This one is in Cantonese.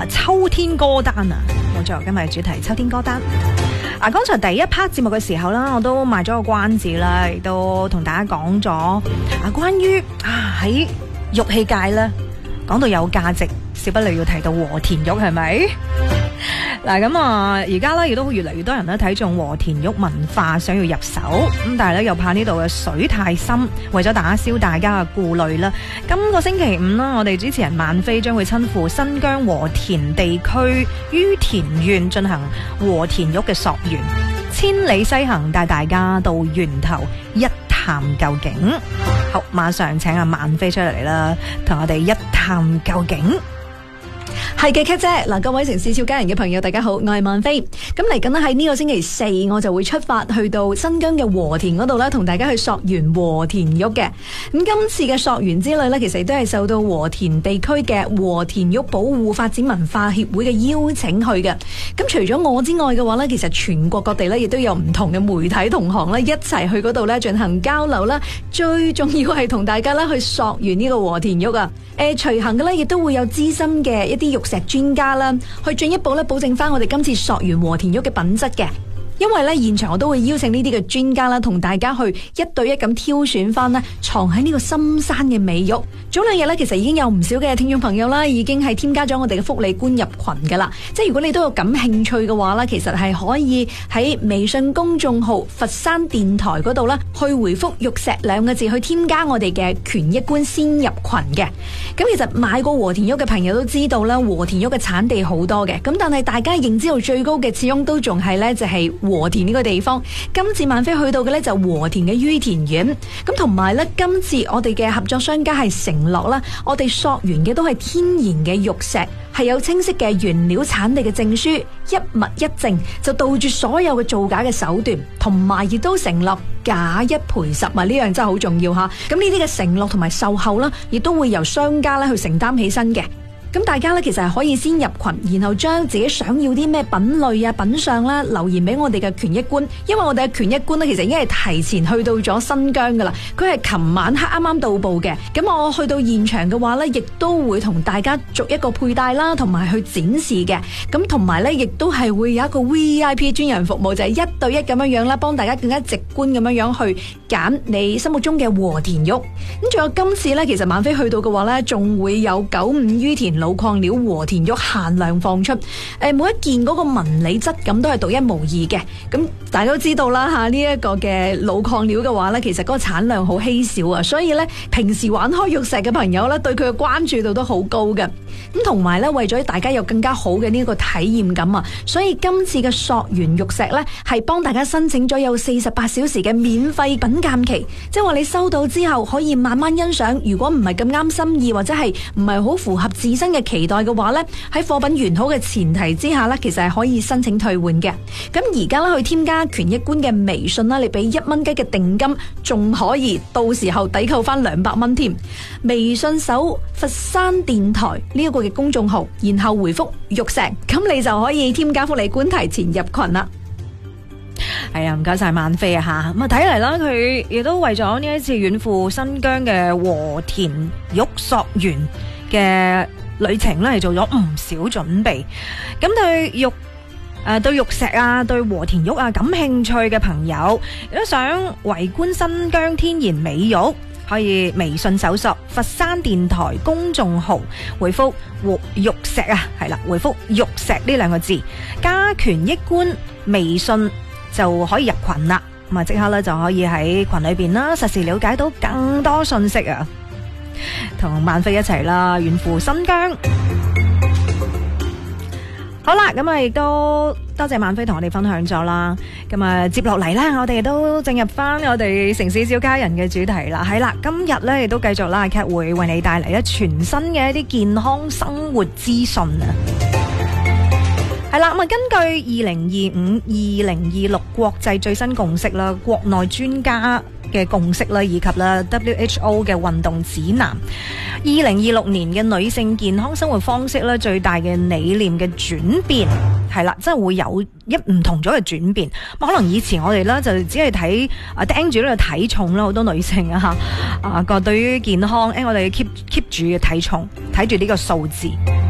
秋天歌單啊，冇錯，今日主題秋天歌單。剛才第一 part 節目嘅時候啦，我都賣咗個關子啦，亦都同大家講咗關於喺玉器界咧，講到有價值，少不了要提到和田玉，係咪？嗱咁而家咧亦都越嚟越多人咧睇中和田玉文化，想要入手咁，但係咧又怕呢度嘅水太深，為咗打消大家嘅顧慮啦。今個星期五啦，我哋主持人萬飛將會親赴新疆和田地區于田縣進行和田玉嘅溯源，千里西行帶大家到源頭一探究竟。好，馬上請阿萬飛出嚟啦，同我哋一探究竟。 係嘅，Kat 姐嗱，各位城市小家人嘅朋友，大家好，我係萬飛。咁嚟緊喺呢個星期四，我就會出發去到新疆嘅和田嗰度啦，同大家去溯源和田玉嘅。咁今次嘅溯源之旅呢，其實都係受到和田地區嘅和田玉保護發展文化協會嘅邀請去嘅。咁除咗我之外嘅話呢，其實全國各地呢亦都有唔同嘅媒體同行呢一齊去嗰度呢進行交流啦。最重要係同大家呢去溯源呢個和田玉啊。隨行嘅呢亦都會有資深嘅一啲玉石專家啦，去進一步咧保證翻我哋今次溯源和田玉嘅品質嘅。因為咧現場我都會邀請呢啲嘅專家啦，同大家去一對一咁挑選翻呢藏喺呢個深山嘅美玉。早兩日呢，其實已經有唔少嘅聽眾朋友啦，已經係添加咗我哋嘅福利觀入群噶啦。即係如果你都有感興趣嘅話呢，其實係可以喺微信公眾號佛山電台嗰度啦，去回覆玉石兩個字去添加我哋嘅權益觀先入群嘅。咁其實買過和田玉嘅朋友都知道啦，和田玉嘅產地好多嘅，咁但係大家認知度最高嘅始終都仲係呢，就係和田呢個地方。今次萬飛去到嘅呢，就和田嘅于田縣，咁同埋呢，今次我哋嘅合作商家係承諾啦，我哋溯源嘅都係天然嘅玉石，係有清晰嘅原料產地嘅證書，一物一證，就杜絕所有嘅造假嘅手段，同埋亦都承諾假一賠十啊，呢樣真係好重要吓。咁呢啲嘅承諾同埋售後啦，亦都會由商家咧去承擔起身嘅。咁大家咧其實係可以先入群，然後將自己想要啲咩品類啊、品相啦留言俾我哋嘅權益官，因為我哋嘅權益官咧其實已經係提前去到咗新疆噶啦，佢係琴晚黑啱啱到埗嘅。咁我去到現場嘅話咧，亦都會同大家逐一個佩戴啦，同埋去展示嘅。咁同埋咧，亦都係會有一個 VIP 專人服務，就係一對一咁樣樣啦，幫大家更加直觀咁樣樣去揀你心目中嘅和田玉。咁仲有今次咧，其實萬飛去到嘅話咧，仲會有95于田老礦料和田玉限量放出，每一件嗰個紋理質感都係獨一無二嘅。咁大家都知道啦吓，呢一個嘅老礦料嘅話呢，其實嗰個產量好稀少啊，所以呢，平時玩開玉石嘅朋友呢，對佢嘅關注度都好高嘅。咁同埋呢，為咗大家有更加好嘅呢個體驗感啊，所以今次嘅溯源玉石呢，係幫大家申請咗有48小時嘅免費品鑑期，即係話你收到之後可以慢慢欣賞，如果唔係咁啱心意或者係唔係好符合自身嘅期待嘅話呢，喺貨品完好嘅前提之下呢，其實係可以申請退換嘅。咁而家呢，去添加權益官嘅微信啦，你俾1蚊雞嘅定金，仲可以到時候抵扣翻200蚊添。微信搜佛山電台呢一個嘅公眾號，然後回覆玉石，咁你就可以添加福利官提前入群啦。 係啊，唔該晒萬飛啊吓。咁啊睇嚟啦，佢亦都為咗呢一次遠赴新疆嘅和田玉溯源嘅旅程咧，係做咗唔少準備。咁對玉石啊，對和田玉啊感興趣嘅朋友，如果想圍觀新疆天然美玉，可以微信搜索佛山電台公眾號，回覆玉石啊，係啦，回覆玉石呢2個字，加權益官微信就可以入群啦。咁啊，即刻咧就可以喺群裏邊啦，實時了解到更多信息啊！同萬飛一齊啦，遠赴新疆。好啦，咁啊亦都多謝萬飛同我哋分享咗啦。咁啊接落嚟啦，我哋都進入翻我哋城市小家人嘅主題啦。係啦，今日咧亦都繼續啦，Kat會為你帶嚟全新嘅一啲健康生活資訊啊。係啦，咁啊根據2025-2026國際最新共識啦，國內專家嘅共識啦，以及啦 WHO 嘅運動指南，2026年嘅女性健康生活方式咧，最大嘅理念嘅轉變係啦，真係會有唔同咗嘅轉變。可能以前我哋咧就只係睇盯住呢個體重啦，好多女性啊個對於健康我哋 keep 住嘅體重，睇住呢個數字。